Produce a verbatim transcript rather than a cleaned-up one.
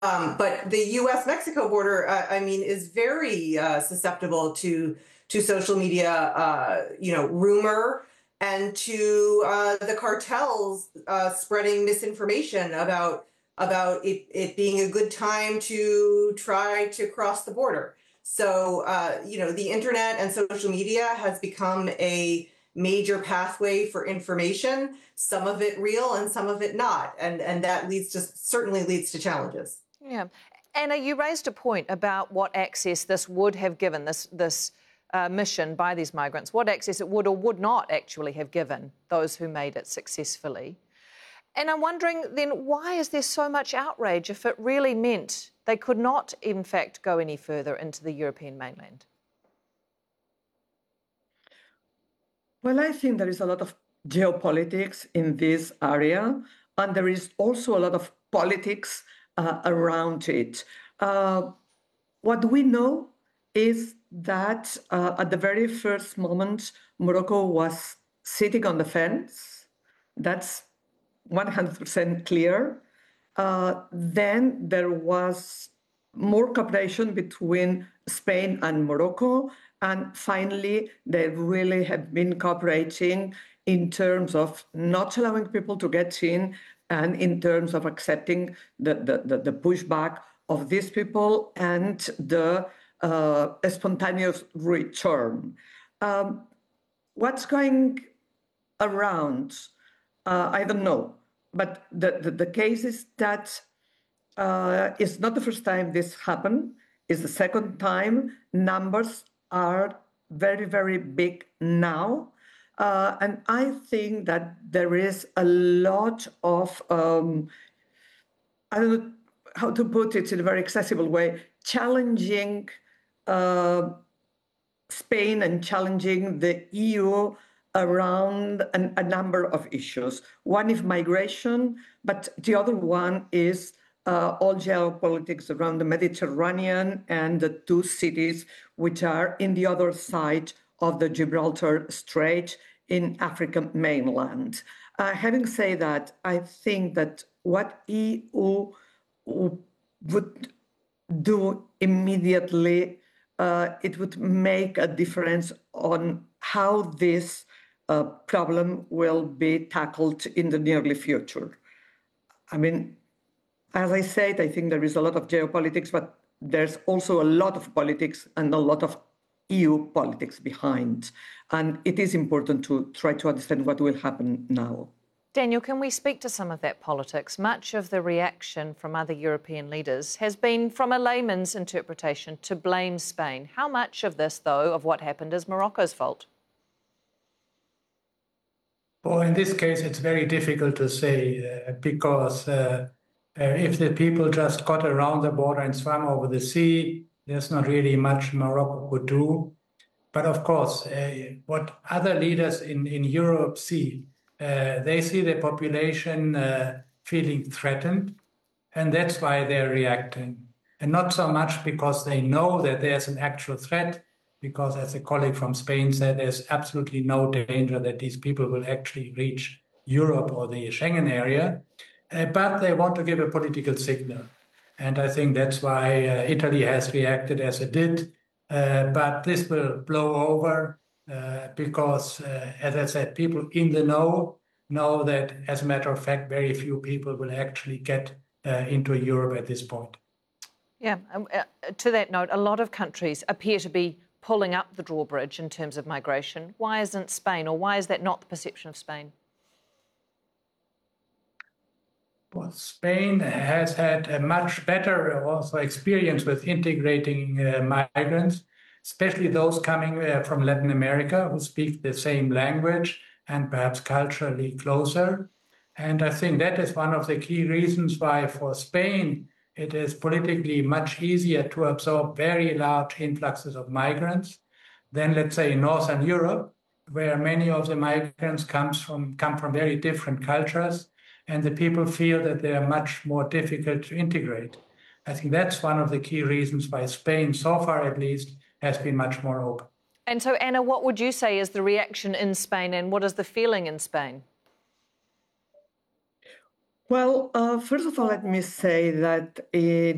Um, but the U S Mexico border, uh, I mean, is very uh, susceptible to to social media, uh, you know, rumor and to uh, the cartels uh, spreading misinformation about about it, it being a good time to try to cross the border. So, uh, you know, the internet and social media has become a major pathway for information, some of it real and some of it not. And, and that leads to certainly leads to challenges. Yeah. Anna, you raised a point about what access this would have given, this, this uh, mission by these migrants, what access it would or would not actually have given those who made it successfully. And I'm wondering then, why is there so much outrage if it really meant they could not, in fact, go any further into the European mainland? Well, I think there is a lot of geopolitics in this area, and there is also a lot of politics uh, around it. Uh, what we know is that uh, at the very first moment, Morocco was sitting on the fence. That's one hundred percent clear. Uh, then there was more cooperation between Spain and Morocco. And finally, they really have been cooperating in terms of not allowing people to get in and in terms of accepting the, the, the, the pushback of these people and the uh, spontaneous return. Um, what's going around? Uh, I don't know. But the, the, the case is that uh, it's not the first time this happened. It's the second time. Numbers are very, very big now. Uh, and I think that there is a lot of, um, I don't know how to put it in a very accessible way, challenging uh, Spain and challenging the E U around an, a number of issues. One is migration, but the other one is uh, all geopolitics around the Mediterranean and the two cities which are in the other side of the Gibraltar Strait in African mainland. Uh, having said that, I think that what E U would do immediately, uh, it would make a difference on how this uh, problem will be tackled in the nearly future. I mean, as I said, I think there is a lot of geopolitics, but there's also a lot of politics and a lot of E U politics behind. And it is important to try to understand what will happen now. Daniel, can we speak to some of that politics? Much of the reaction from other European leaders has been, from a layman's interpretation, to blame Spain. How much of this, though, of what happened is Morocco's fault? Well, in this case, it's very difficult to say uh, because uh, uh, if the people just got around the border and swam over the sea, there's not really much Morocco could do. But of course, uh, what other leaders in, in Europe see, uh, they see the population uh, feeling threatened, and that's why they're reacting. And not so much because they know that there's an actual threat, because as a colleague from Spain said, there's absolutely no danger that these people will actually reach Europe or the Schengen area, uh, but they want to give a political signal. And I think that's why uh, Italy has reacted as it did. Uh, but this will blow over uh, because, uh, as I said, people in the know know that, as a matter of fact, very few people will actually get uh, into Europe at this point. Yeah, um, uh, to that note, a lot of countries appear to be pulling up the drawbridge in terms of migration. Why isn't Spain, or why is that not the perception of Spain? Well, Spain has had a much better also experience with integrating uh, migrants, especially those coming uh, from Latin America who speak the same language and perhaps culturally closer. And I think that is one of the key reasons why for Spain it is politically much easier to absorb very large influxes of migrants than, let's say, in Northern Europe, where many of the migrants comes from, come from very different cultures, and the people feel that they are much more difficult to integrate. I think that's one of the key reasons why Spain, so far at least, has been much more open. And so, Anna, what would you say is the reaction in Spain, and what is the feeling in Spain? Well, uh, first of all, let me say that in